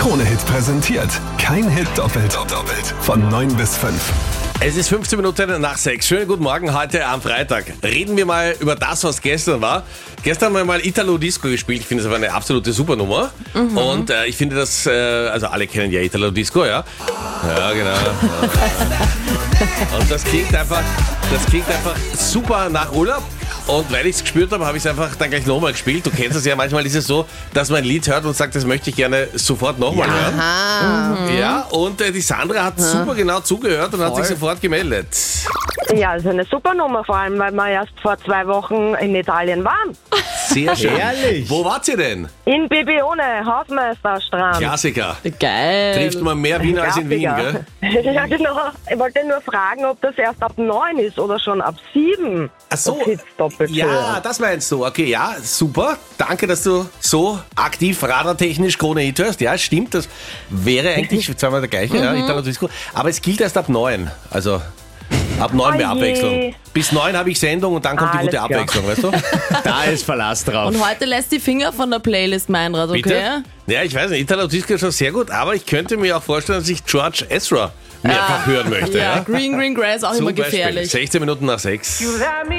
Krone-Hit präsentiert. Kein Hit doppelt. Von 9 bis 5. Es ist 15 Minuten nach 6. Schönen guten Morgen heute am Freitag. Reden wir mal über das, was gestern war. Gestern haben wir mal Italo Disco gespielt. Ich finde, das war eine absolute Supernummer. Und ich finde das, also alle kennen ja Italo Disco, ja? Ja, genau. Ja. Und das klingt einfach super nach Urlaub. Und weil ich es gespürt habe, habe ich es einfach dann gleich nochmal gespielt. Du kennst es ja, manchmal ist es so, dass man ein Lied hört und sagt, das möchte ich gerne sofort nochmal hören. Ja, und die Sandra hat super genau zugehört und hat sich sofort gemeldet. Ja, das ist eine super Nummer, vor allem, weil wir erst vor 2 Wochen in Italien waren. Sehr schön. Ehrlich? Wo wart ihr denn? In Bibione, Hausmeisterstrand. Klassiker. Geil. Trifft man mehr Wiener als in Wien, gell? Ja, genau. Ich wollte nur fragen, ob das erst ab 9 ist oder schon ab 7. Ach so. Das Hits doppelt Ja, hören. das meinst du. Okay, ja, super. Danke, dass du so aktiv radartechnisch Krone-Hit hörst. Ja, stimmt. Das wäre eigentlich zweimal der gleiche, ja, Italo Disco. Aber es gilt erst ab 9. Also ab 9 mehr Oh je. Abwechslung. Bis 9 habe ich Sendung und dann kommt die Alles gute klar. Abwechslung, weißt du? Da ist Verlass drauf. Und heute lässt die Finger von der Playlist, Meinrad, okay? Bitte? Ja, ich weiß nicht, Italo Disco ist schon sehr gut, aber ich könnte mir auch vorstellen, dass ich George Ezra mehrfach hören möchte. Ja, Ja? Green Grass auch Zum immer gefährlich. Beispiel 16 Minuten nach 6.